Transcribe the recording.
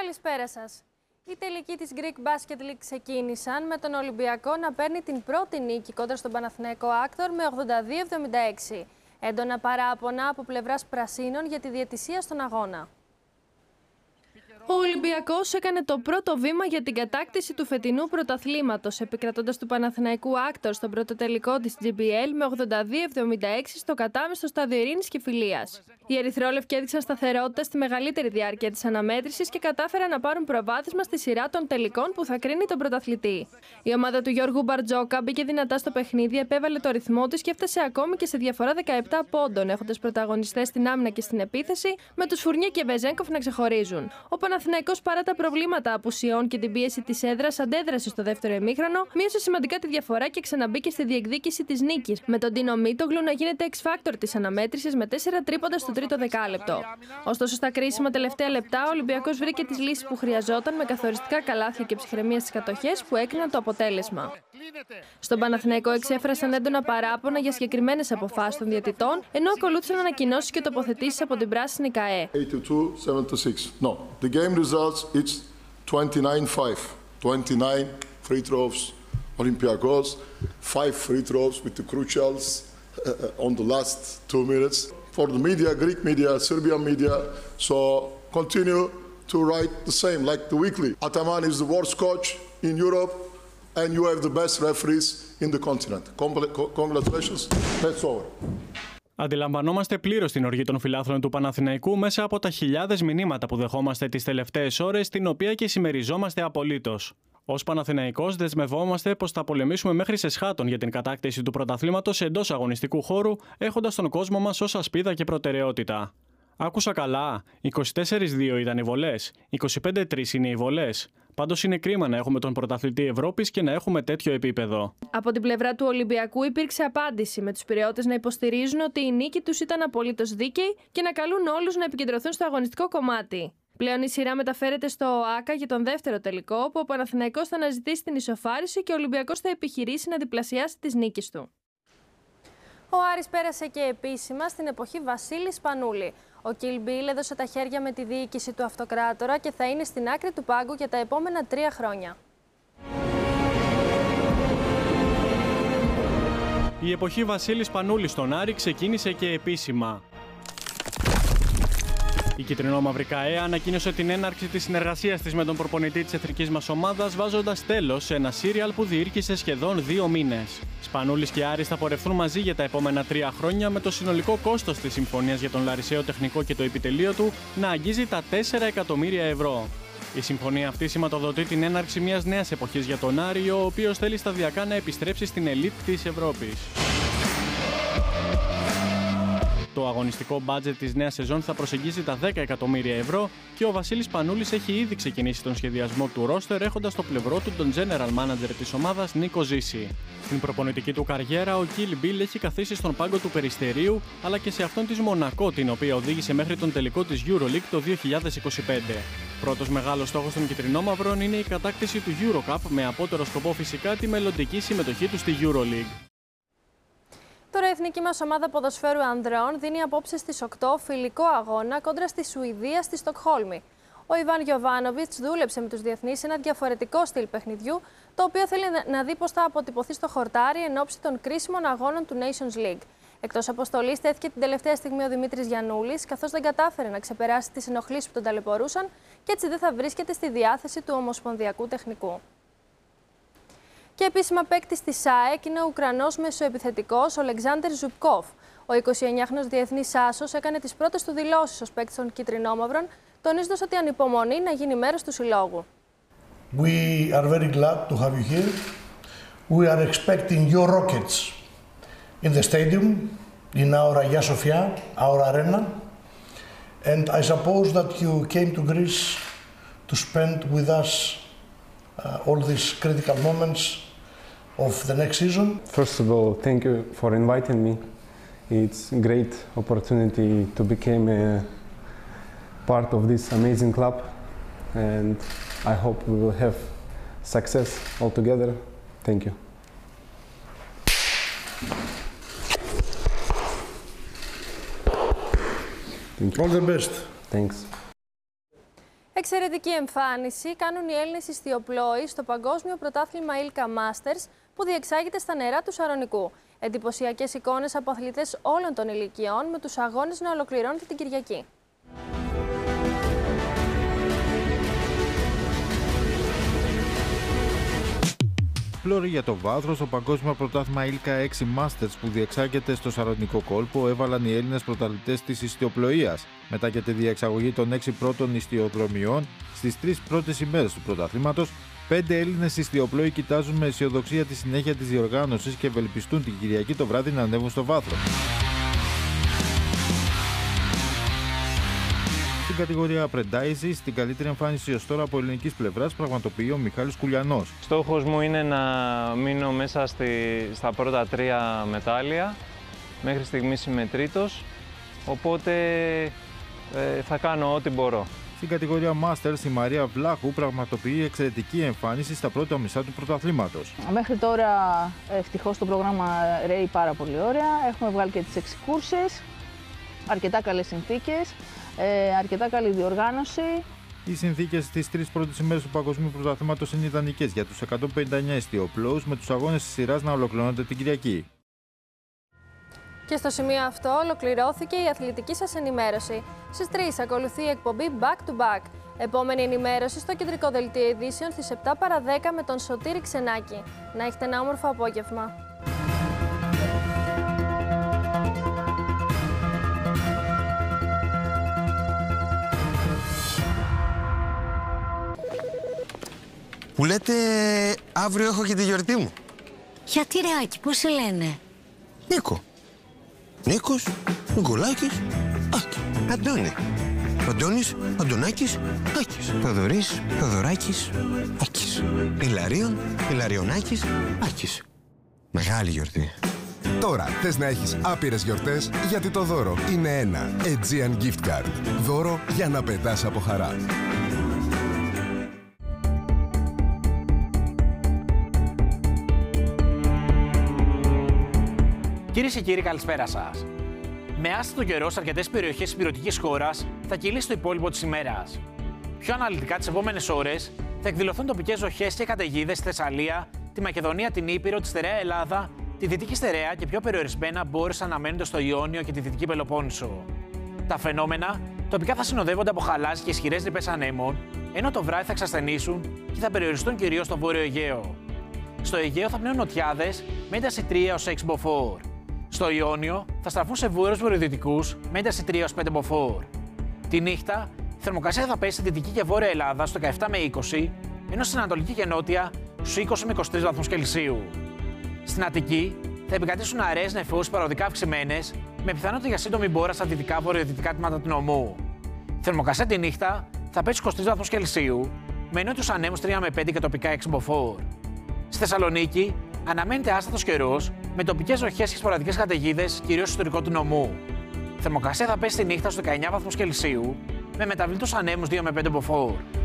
Καλησπέρα σας. Οι τελικοί της Greek Basket League ξεκίνησαν με τον Ολυμπιακό να παίρνει την πρώτη νίκη κόντρα στον Παναθηναϊκό Άκτορ με 82-76. Έντονα παράπονα από πλευράς πρασίνων για τη διαιτησία στον αγώνα. Ο Ολυμπιακός έκανε το πρώτο βήμα για την κατάκτηση του φετινού πρωταθλήματος, επικρατώντας του Παναθηναϊκού Άκτορ στον πρώτο τελικό της GBL με 82-76 στο κατάμεστο στάδιο ειρήνης και φιλίας. Οι ερυθρόλευκοι έδειξαν σταθερότητα στη μεγαλύτερη διάρκεια της αναμέτρησης και κατάφεραν να πάρουν προβάδισμα στη σειρά των τελικών που θα κρίνει τον πρωταθλητή. Η ομάδα του Γιώργου Μπαρτζόκα μπήκε δυνατά στο παιχνίδι, επέβαλε το ρυθμό της και έφτασε ακόμη και σε διαφορά 17 πόντων, έχοντας πρωταγωνιστές στην άμυνα και στην επίθεση, με τους Φουρνιέ και Βεζένκοφ να ξεχωρίζουν. Ο Παναθηναϊκός, παρά τα προβλήματα απουσιών και την πίεση της έδρας, αντέδρασε στο δεύτερο ημίχρονο, μείωσε σημαντικά τη διαφορά και ξαναμπήκε στη διεκδίκηση της νίκης, με τον Ντίνο Μίτογλου να γίνεται X-Factor της αναμέτρησης με 4 τρίποντα στο τρίτο δεκάλεπτο. Ωστόσο, στα κρίσιμα τελευταία λεπτά, ο Ολυμπιακός βρήκε τις λύσεις που χρειαζόταν με καθοριστικά καλάθια και ψυχραιμία στις κατοχές που έκριναν το αποτέλεσμα. Στον Παναθηναϊκό εξέφρασαν έντονα παράπονα για συγκεκριμένες αποφάσεις των διαιτητών, ενώ ακολούθησαν ανακοινώσεις και τοποθετήσεις από την πράσινη ΚΑΕ. 82-76. No, the game results it's 29-5. 29 free throws Olympiacos, 5 free throws with the crucials on the last 2 minutes. For the media, Greek media, Serbian media, so continue to write the same, like the weekly. Ataman is the worst coach in Europe, and you have the best referees in the continent. Congratulations, that's over. Αντιλαμβανόμαστε πλήρως την οργή των φιλάθλων του Παναθηναϊκού μέσα από τα χιλιάδες μηνύματα που δεχόμαστε τις τελευταίες ώρες, την οποία και συμμεριζόμαστε απολύτως. Ως Παναθηναϊκός δεσμευόμαστε πως θα πολεμήσουμε μέχρι σε σχάτων για την κατάκτηση του πρωταθλήματος εντός αγωνιστικού χώρου, έχοντας τον κόσμο μας ως ασπίδα και προτεραιότητα. Άκουσα καλά, 24-2 ήταν οι βολές, 25-3 είναι οι βολές. Πάντως είναι κρίμα να έχουμε τον πρωταθλητή Ευρώπης και να έχουμε τέτοιο επίπεδο. Από την πλευρά του Ολυμπιακού υπήρξε απάντηση, με τους πειραιώτες να υποστηρίζουν ότι η νίκη τους ήταν απολύτως δίκαιη και να καλούν όλους να επικεντρωθούν στο αγωνιστικό κομμάτι. Πλέον η σειρά μεταφέρεται στο ΟΑΚΑ για τον δεύτερο τελικό, όπου ο Παναθηναϊκός θα αναζητήσει την ισοφάριση και ο Ολυμπιακός θα επιχειρήσει να διπλασιάσει τις νίκες του. Ο Άρης πέρασε και επίσημα στην εποχή Βασίλη Σπανούλη. Ο Κιλμπίλ έδωσε τα χέρια με τη διοίκηση του αυτοκράτορα και θα είναι στην άκρη του πάγκου για τα επόμενα 3 χρόνια. Η εποχή Βασίλη Σπανούλη στον Άρη ξεκίνησε και επίσημα. Η κυτρινόμαυρη ΚΑΕ ανακοίνωσε την έναρξη της συνεργασίας της με τον προπονητή της εθνικής μας ομάδας, βάζοντας τέλος σε ένα σύριαλ που διήρκησε σχεδόν 2 μήνες. Σπανούλης και Άρης θα πορευθούν μαζί για τα επόμενα 3 χρόνια, με το συνολικό κόστος της συμφωνίας για τον Λαρισαίο τεχνικό και το επιτελείο του να αγγίζει τα 4 εκατομμύρια ευρώ. Η συμφωνία αυτή σηματοδοτεί την έναρξη μιας νέας εποχής για τον Άρη, ο οποίος θέλει σταδιακά να επιστρέψει στην ελίτ της Ευρώπης. Το αγωνιστικό μπάτζετ της νέας σεζόν θα προσεγγίσει τα 10 εκατομμύρια ευρώ και ο Βασίλης Σπανούλης έχει ήδη ξεκινήσει τον σχεδιασμό του ρόστερ, έχοντας στο πλευρό του τον general manager της ομάδας Νίκο Ζήση. Στην προπονητική του καριέρα, ο Κιλ Μπιλ έχει καθίσει στον πάγκο του Περιστερίου, αλλά και σε αυτόν της Μονακό, την οποία οδήγησε μέχρι τον τελικό της EuroLeague το 2025. Πρώτος μεγάλος στόχος των κυτρινόμαυρων είναι η κατάκτηση του EuroCup, με απότερο σκοπό φυσικά τη μελλοντική συμμετοχή του στη EuroLeague. Τώρα η εθνική μας ομάδα ποδοσφαίρου ανδρών δίνει απόψε στις 8 φιλικό αγώνα κόντρα στη Σουηδία στη Στοκχόλμη. Ο Ιβάν Γιοβάνοβιτς δούλεψε με τους διεθνείς σε ένα διαφορετικό στυλ παιχνιδιού, το οποίο θέλει να δει πώς θα αποτυπωθεί στο χορτάρι εν ώψη των κρίσιμων αγώνων του Nations League. Εκτός αποστολής τέθηκε την τελευταία στιγμή ο Δημήτρης Γιαννούλης, καθώς δεν κατάφερε να ξεπεράσει τις ενοχλήσεις που τον ταλαιπωρούσαν και έτσι δεν θα βρίσκεται στη διάθεση του ομοσπονδιακού τεχνικού. Και επίσημα παίκτης της ΑΕΚ είναι ο Ουκρανός μεσοεπιθετικός Ολεξάντερ Ζουμπκόφ. Ο 29χρονος διεθνής άσος έκανε τις πρώτες του δηλώσεις ως παίκτης των κυτρινόμαυρων, τονίζοντας ότι ανυπομονεί να γίνει μέρος του συλλόγου. We are very glad to have you here. We are expecting your rockets in the stadium, in our Hagia Sophia, our arena. And I suppose that you came to Greece to spend with us all these critical moments of the next season. First of all, thank you for inviting me. It's a great opportunity to become a part of this amazing club, and I hope we will have success all together. Thank you. All the best. Thanks. Εξαιρετική εμφάνιση κάνουν οι Έλληνες ιστιοπλόοι στο Παγκόσμιο Πρωτάθλημα ILCA Masters που διεξάγεται στα νερά του Σαρονικού. Εντυπωσιακές εικόνες από αθλητές όλων των ηλικιών, με τους αγώνες να ολοκληρώνεται την Κυριακή. Πλώρη για το βάθρο στο Παγκόσμιο Πρωτάθλημα ILCA 6 Masters που διεξάγεται στο Σαρονικό κόλπο έβαλαν οι Έλληνες πρωταθλητές της ιστιοπλοείας μετά και τη διεξαγωγή των 6 πρώτων ιστιοδρομιών στις 3 πρώτες ημέρες του πρωταθλήματος. 5 Έλληνες ιστιοπλόοι κοιτάζουν με αισιοδοξία τη συνέχεια της διοργάνωσης και ευελπιστούν την Κυριακή το βράδυ να ανέβουν στο βάθρο. Στην κατηγορία Apprentices, την καλύτερη εμφάνιση ως τώρα από ελληνικής πλευράς πραγματοποιεί ο Μιχάλης Κουλιανός. Στόχος μου είναι να μείνω μέσα στα πρώτα 3 μετάλλια. Μέχρι στιγμής είμαι τρίτος, οπότε θα κάνω ό,τι μπορώ. Στην κατηγορία Masters, η Μαρία Βλάχου πραγματοποιεί εξαιρετική εμφάνιση στα πρώτα μισά του πρωταθλήματος. Μέχρι τώρα ευτυχώς το πρόγραμμα ρέει πάρα πολύ ωραία. Έχουμε βγάλει και τις 6 κούρσες, αρκετά καλές συνθήκες. Αρκετά καλή διοργάνωση. Οι συνθήκες στις 3 πρώτες ημέρες του Παγκοσμίου Πρωταθλήματος είναι ιδανικές για τους 159 ιστιοπλόους, με τους αγώνες της σειράς να ολοκληρώνονται την Κυριακή. Και στο σημείο αυτό ολοκληρώθηκε η αθλητική σας ενημέρωση. Στις 3 ακολουθεί η εκπομπή Back to Back. Επόμενη ενημέρωση στο κεντρικό δελτίο ειδήσεων στις 7 παρα 10 με τον Σωτήρη Ξενάκη. Να έχετε ένα όμορφο απόγευμα. Που λέτε αύριο έχω και τη γιορτή μου. Γιατί ρε Άκη, πώς σε λένε? Νίκο. Νίκος, Νικολάκης, Άκη. Αντώνη. Αντώνης, Αντωνάκης, Άκης. Θοδωρής, Θοδωράκης, Άκης. Ηλαρίων, Ηλαριονάκης, Άκης. Μεγάλη γιορτή. Τώρα θες να έχεις άπειρες γιορτές, γιατί το δώρο είναι ένα Aegean Gift Card. Δώρο για να πετάς από χαρά. Κυρίες και κύριοι, καλησπέρα σας. Με άστατο καιρό σε αρκετές περιοχές της υπηρετικής χώρας θα κυλήσει το υπόλοιπο της ημέρας. Πιο αναλυτικά, τις επόμενες ώρες θα εκδηλωθούν τοπικές ζοχές και καταιγίδες στη Θεσσαλία, τη Μακεδονία, την Ήπειρο, τη Στερεά Ελλάδα, τη Δυτική Στερεά και πιο περιορισμένα μπόρεσαν να αναμένονται στο Ιόνιο και τη Δυτική Πελοπόννησο. Τα φαινόμενα τοπικά θα συνοδεύονται από χαλάζι και ισχυρές ρηπές ανέμων, ενώ το βράδυ θα εξασθενήσουν και θα περιοριστούν κυρίως στο Βόρειο Αιγαίο. Στο Αιγαίο θα πνέουν νοτιάδες με ένταση 3 έως 6 μποφόρ. Στο Ιόνιο θα στραφούν σε βόρειους βορειοδυτικούς με ένταση 3 έως 5 μποφόρ. Τη νύχτα η θερμοκρασία θα πέσει στη Δυτική και Βόρεια Ελλάδα στο 17 με 20, ενώ στην Ανατολική και Νότια στους 20 με 23 βαθμούς Κελσίου. Στην Αττική θα επικρατήσουν αραιές νεφώσεις παροδικά αυξημένες, με πιθανότητα για σύντομη μπόρα στα δυτικά βορειοδυτικά τμήματα του νομού. Η θερμοκρασία τη νύχτα θα πέσει 23 βαθμούς Κελσίου, με νότιους ανέμους 3 με 5 και τοπικά 6 μποφόρ. Στη Θεσσαλονίκη αναμένεται άστατος καιρός, με τοπικές ζοχές και σποραδικές καταιγίδες, κυρίως στο ιστορικό του νομού. Η θερμοκρασία θα πέσει τη νύχτα στους 19 βαθμούς Κελσίου, με μεταβλητούς ανέμους 2 με 5 μποφόρ.